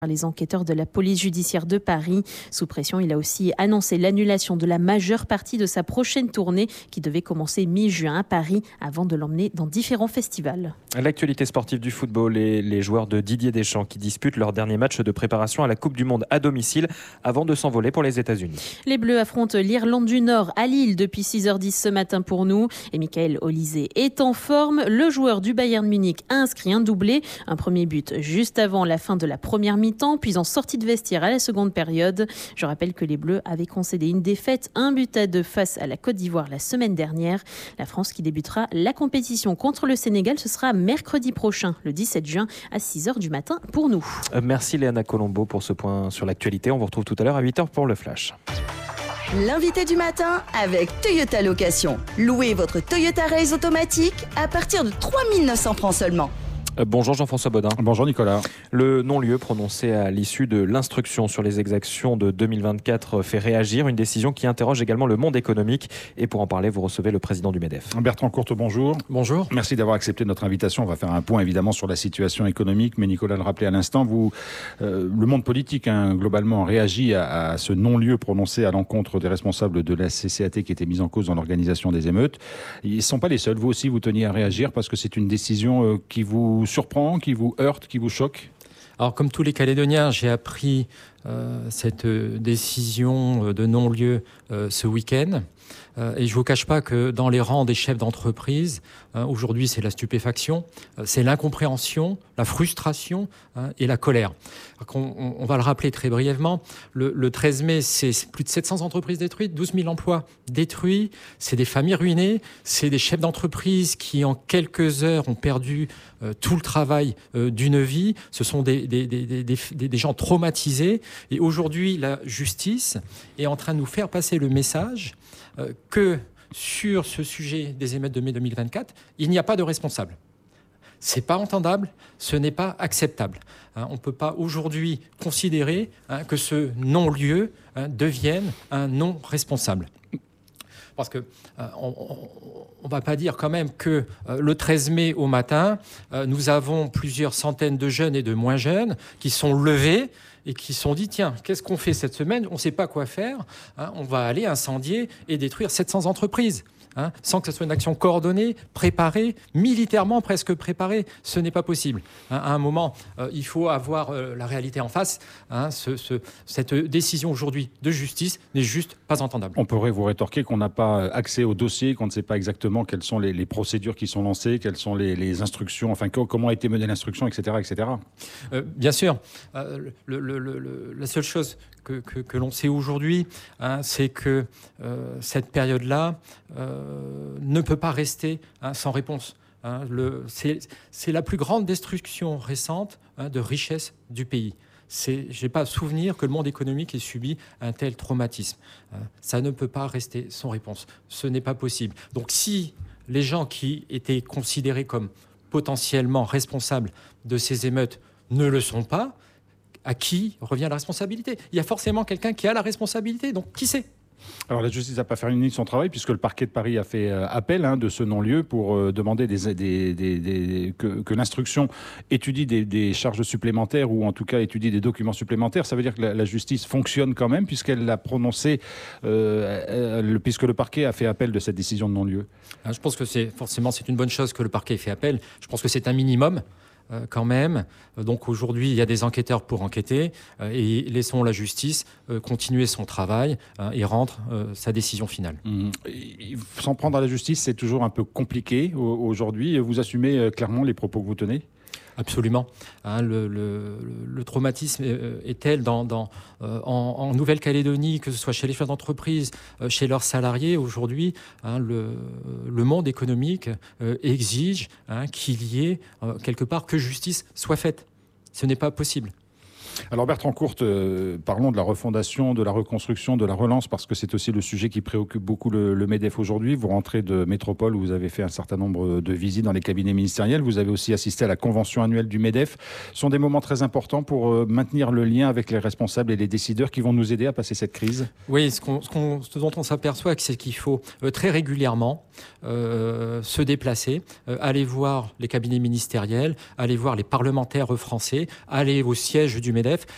Les enquêteurs de la police judiciaire de Paris. Sous pression, il a aussi annoncé l'annulation de la majeure partie de sa prochaine tournée qui devait commencer mi-juin à Paris avant de l'emmener dans différents festivals. L'actualité sportive du football et les joueurs de Didier Deschamps qui disputent leur dernier match de préparation à la Coupe du Monde à domicile avant de s'envoler pour les États-Unis. Les Bleus affrontent l'Irlande du Nord à Lille depuis 6h10 ce matin pour nous. Et Michael Olise est en forme. Le joueur du Bayern Munich a inscrit un doublé. Un premier but juste avant la fin de la première mi-temps, puis en sortie de vestiaire à la seconde période. Je rappelle que les Bleus avaient concédé une défaite 1-2 face à la Côte d'Ivoire la semaine dernière. La France qui débutera la compétition contre le Sénégal, ce sera mercredi prochain, le 17 juin à 6h du matin pour nous. Merci Léana Colombo pour ce point sur l'actualité. On vous retrouve tout à l'heure à 8h pour le Flash. L'invité du matin avec Toyota Location. Louez votre Toyota Race automatique à partir de 3 900 francs seulement. Bonjour Jean-François Bodin. Bonjour Nicolas. Le non-lieu prononcé à l'issue de l'instruction sur les exactions de 2024 fait réagir. Une décision qui interroge également le monde économique. Et pour en parler, vous recevez le président du MEDEF. Bertrand Courte, bonjour. Bonjour. Merci d'avoir accepté notre invitation. On va faire un point évidemment sur la situation économique. Mais Nicolas le rappelait à l'instant, le monde politique globalement réagit à ce non-lieu prononcé à l'encontre des responsables de la CCAT qui étaient mis en cause dans l'organisation des émeutes. Ils ne sont pas les seuls. Vous aussi, vous teniez à réagir parce que c'est une décision qui vous surprend, qui vous heurte, qui vous choque? Alors, comme tous les Calédoniens, j'ai appris cette décision de non-lieu ce week-end. Et je ne vous cache pas que dans les rangs des chefs d'entreprise, aujourd'hui c'est la stupéfaction, c'est l'incompréhension, la frustration et la colère. On va le rappeler très brièvement, le 13 mai, c'est plus de 700 entreprises détruites, 12 000 emplois détruits, c'est des familles ruinées, c'est des chefs d'entreprise qui en quelques heures ont perdu tout le travail d'une vie, ce sont des gens traumatisés. Et aujourd'hui, la justice est en train de nous faire passer le message que sur ce sujet des émeutes de mai 2024, il n'y a pas de responsable. Ce n'est pas entendable, ce n'est pas acceptable. On ne peut pas aujourd'hui considérer que ce non-lieu devienne un non-responsable. Parce que on ne va pas dire quand même que le 13 mai au matin, nous avons plusieurs centaines de jeunes et de moins jeunes qui sont levés et qui se sont dit, tiens, qu'est-ce qu'on fait cette semaine? On ne sait pas quoi faire. On va aller incendier et détruire 700 entreprises. Sans que ce soit une action coordonnée, préparée, militairement presque préparée. Ce n'est pas possible. À un moment, il faut avoir la réalité en face. Cette décision aujourd'hui de justice n'est juste pas entendable. On pourrait vous rétorquer qu'on n'a pas accès au dossier, qu'on ne sait pas exactement quelles sont les procédures qui sont lancées, quelles sont les instructions, enfin comment a été menée l'instruction, etc. etc. Bien sûr. La seule chose que l'on sait aujourd'hui, c'est que cette période-là ne peut pas rester sans réponse. C'est la plus grande destruction récente de richesse du pays. Je n'ai pas souvenir que le monde économique ait subi un tel traumatisme. Ça ne peut pas rester sans réponse. Ce n'est pas possible. Donc si les gens qui étaient considérés comme potentiellement responsables de ces émeutes ne le sont pas, à qui revient la responsabilité? Il y a forcément quelqu'un qui a la responsabilité, donc qui c'est? Alors la justice n'a pas fini son travail puisque le parquet de Paris a fait appel de ce non-lieu pour demander que l'instruction étudie des charges supplémentaires ou en tout cas étudie des documents supplémentaires. Ça veut dire que la justice fonctionne quand même puisqu'elle l'a prononcé, puisque le parquet a fait appel de cette décision de non-lieu. Je pense que c'est une bonne chose que le parquet ait fait appel. Je pense que c'est un minimum. Quand même. Donc aujourd'hui, il y a des enquêteurs pour enquêter et laissons la justice continuer son travail et rendre sa décision finale. S'en prendre à la justice, c'est toujours un peu compliqué aujourd'hui. Vous assumez clairement les propos que vous tenez ? Absolument. Le traumatisme est tel en Nouvelle-Calédonie, que ce soit chez les chefs d'entreprise, chez leurs salariés. Aujourd'hui, le monde économique exige qu'il y ait quelque part que justice soit faite. Ce n'est pas possible. Alors Bertrand Courte, parlons de la refondation, de la reconstruction, de la relance, parce que c'est aussi le sujet qui préoccupe beaucoup le MEDEF aujourd'hui. Vous rentrez de métropole où vous avez fait un certain nombre de visites dans les cabinets ministériels. Vous avez aussi assisté à la convention annuelle du MEDEF. Ce sont des moments très importants pour maintenir le lien avec les responsables et les décideurs qui vont nous aider à passer cette crise. Oui, ce dont on s'aperçoit, c'est qu'il faut très régulièrement se déplacer, aller voir les cabinets ministériels, aller voir les parlementaires français, aller au siège du MEDEF